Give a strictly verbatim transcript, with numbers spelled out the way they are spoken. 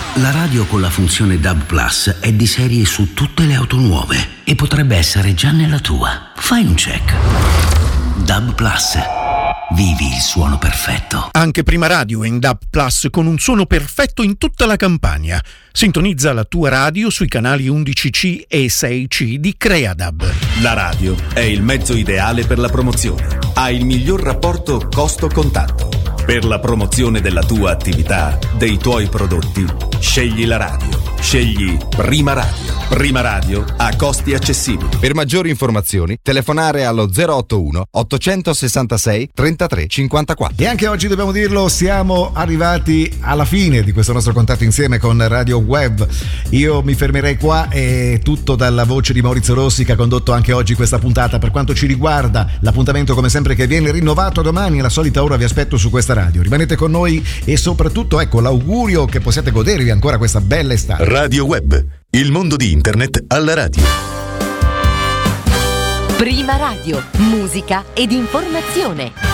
La radio con la funzione D A B Plus è di serie su tutte le auto nuove e potrebbe essere già nella tua. Fai un check. D A B Plus. Vivi il suono perfetto. Anche Prima Radio è in D A B Plus con un suono perfetto in tutta la Campania. Sintonizza la tua radio sui canali undici C e sei C di Creadab. La radio è il mezzo ideale per la promozione. Ha il miglior rapporto costo-contatto. Per la promozione della tua attività, dei tuoi prodotti, scegli la radio. Scegli Prima Radio. Prima Radio a costi accessibili. Per maggiori informazioni, telefonare allo zero otto uno ottocentosessantasei trentatré cinquantaquattro. E anche oggi, dobbiamo dirlo, siamo arrivati alla fine di questo nostro contatto insieme con Radio Web. Io mi fermerei qua, è tutto dalla voce di Maurizio Rossi che ha condotto anche oggi questa puntata. Per quanto ci riguarda, l'appuntamento come sempre che viene rinnovato domani alla solita ora vi aspetto su questa radio. Rimanete con noi e soprattutto ecco l'augurio che possiate godervi ancora questa bella estate. Radio Web, il mondo di internet alla radio. Prima Radio, musica ed informazione.